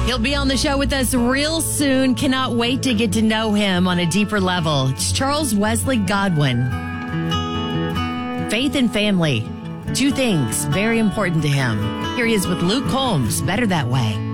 He'll be on the show with us real soon. Cannot wait to get to know him on a deeper level. It's Charles Wesley Godwin. Faith and family, two things very important to him. Here he is with Luke Combs, Better That Way.